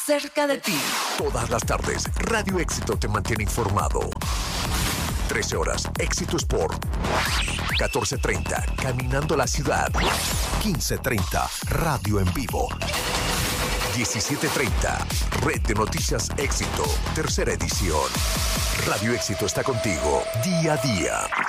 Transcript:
cerca de ti. Todas las tardes, Radio Éxito te mantiene informado. 13 horas, Éxito Sport. 14:30, Caminando la Ciudad. 15:30, Radio en Vivo. 17:30, Red de Noticias Éxito, tercera edición. Radio Éxito está contigo día a día.